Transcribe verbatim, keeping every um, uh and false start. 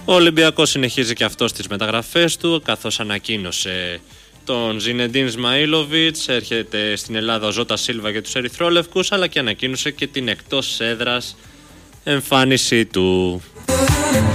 Ο Ολυμπιακός συνεχίζει και αυτό τις μεταγραφές του, καθώς ανακοίνωσε τον Ζινεντίν Σμαΐλοβιτς, έρχεται στην Ελλάδα ο Ζώτα Σίλβα για τους Ερυθρόλευκους, αλλά και ανακοίνωσε και την εκτός έδρας εμφάνισή του.